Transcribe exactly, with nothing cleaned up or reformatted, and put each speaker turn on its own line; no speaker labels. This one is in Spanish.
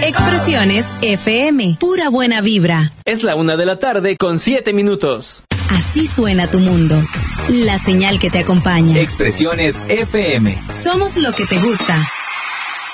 Expresiones F M, pura buena vibra.
Es la una de la tarde con siete minutos.
Así suena tu mundo. La señal que te acompaña.
Expresiones F M.
Somos lo que te gusta.